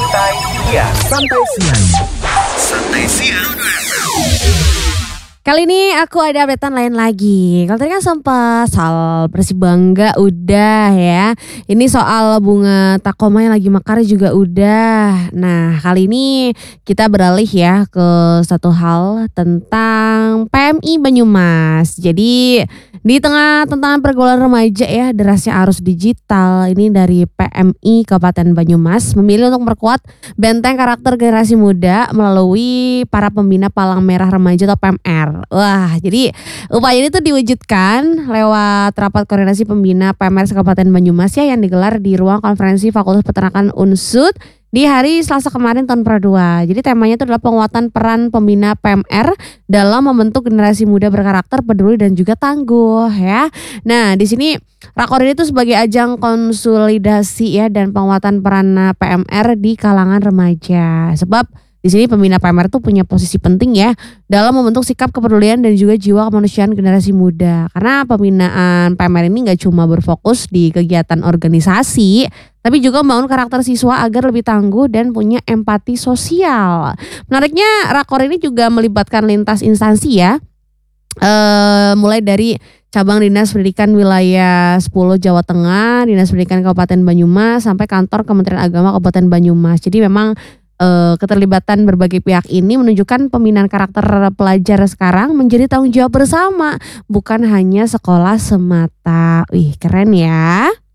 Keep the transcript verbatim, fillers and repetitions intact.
Santai Siang. Santai Siang. Santai Siang. Kali ini aku ada updatean lain lagi. Kalau tadi kan sempat soal Persibangga udah ya. Ini soal bunga takoma yang lagi mekar juga udah. Nah kali ini kita beralih ya ke satu hal tentang P M I Banyumas. Jadi di tengah tantangan pergaulan remaja ya, derasnya arus digital, ini dari P M I Kabupaten Banyumas memilih untuk memperkuat benteng karakter generasi muda melalui para pembina Palang Merah Remaja atau P M R. Wah, jadi upaya ini tuh diwujudkan lewat rapat koordinasi pembina P M R Kabupaten Banyumas ya yang digelar di ruang konferensi Fakultas Peternakan U N S U D di hari Selasa kemarin tahun dua ribu dua puluh dua. Jadi temanya itu adalah penguatan peran pembina P M R dalam membentuk generasi muda berkarakter, peduli dan juga tangguh ya. Nah, di sini rakor ini tuh sebagai ajang konsolidasi ya dan penguatan peran P M R di kalangan remaja. Sebab di sini pembina P M R tuh punya posisi penting ya dalam membentuk sikap kepedulian dan juga jiwa kemanusiaan generasi muda. Karena pembinaan P M R ini nggak cuma berfokus di kegiatan organisasi, tapi juga membangun karakter siswa agar lebih tangguh dan punya empati sosial. Menariknya rakor ini juga melibatkan lintas instansi ya, e, mulai dari cabang Dinas Pendidikan Wilayah sepuluh Jawa Tengah, Dinas Pendidikan Kabupaten Banyumas, sampai kantor Kementerian Agama Kabupaten Banyumas. Jadi memang Uh, keterlibatan berbagai pihak ini menunjukkan pembinaan karakter pelajar sekarang menjadi tanggung jawab bersama, bukan hanya sekolah semata. Wih, keren ya.